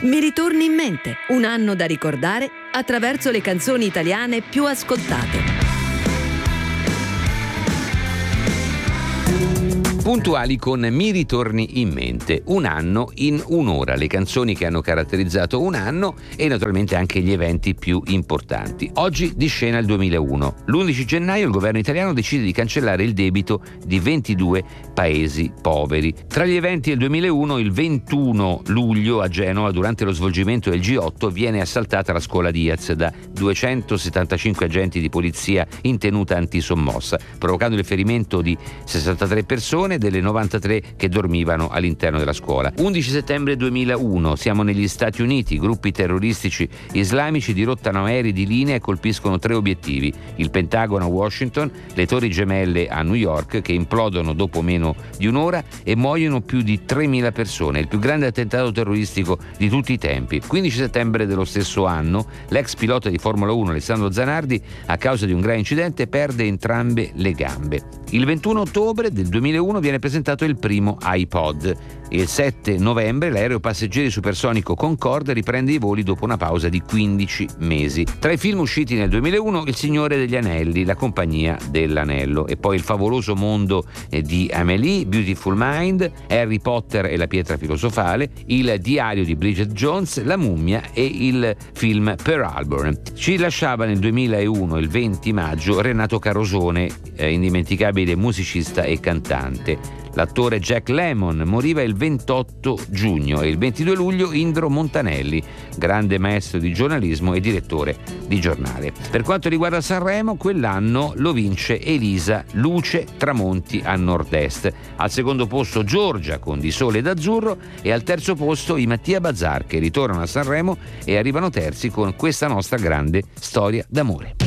Mi ritorni in mente, un anno da ricordare attraverso le canzoni italiane più ascoltate. Puntuali con Mi ritorni in mente, un anno in un'ora, le canzoni che hanno caratterizzato un anno e naturalmente anche gli eventi più importanti. Oggi di scena il 2001. L'11 gennaio il governo italiano decide di cancellare il debito di 22 paesi poveri. Tra gli eventi del 2001, il 21 luglio a Genova, durante lo svolgimento del G8, viene assaltata la scuola Diaz da 275 agenti di polizia in tenuta antisommossa, provocando il ferimento di 63 persone, delle 93 che dormivano all'interno della scuola. 11 settembre 2001, siamo negli Stati Uniti, gruppi terroristici islamici dirottano aerei di linea e colpiscono 3 obiettivi: il Pentagono a Washington, le Torri Gemelle a New York, che implodono dopo meno di un'ora e muoiono più di 3.000 persone, il più grande attentato terroristico di tutti i tempi. 15 settembre dello stesso anno, l'ex pilota di Formula 1 Alessandro Zanardi, a causa di un grave incidente, perde entrambe le gambe. Il 21 ottobre del 2001 viene presentato il primo iPod. Il 7 novembre l'aereo passeggeri supersonico Concorde riprende i voli dopo una pausa di 15 mesi. Tra i film usciti nel 2001, Il Signore degli Anelli, La Compagnia dell'Anello, e poi Il favoloso mondo di Amélie, Beautiful Mind, Harry Potter e la pietra filosofale, Il diario di Bridget Jones, La mummia e il film Pearl Harbor. Ci lasciava nel 2001, il 20 maggio, Renato Carosone, indimenticabile musicista e cantante. L'attore Jack Lemmon moriva il 28 giugno e il 22 luglio Indro Montanelli, grande maestro di giornalismo e direttore di giornale. Per quanto riguarda Sanremo, quell'anno lo vince Elisa Luce Tramonti a Nord-Est. Al secondo posto Giorgia con Di Sole d'Azzurro e al terzo posto i Mattia Bazar, che ritornano a Sanremo e arrivano terzi con Questa nostra grande storia d'amore.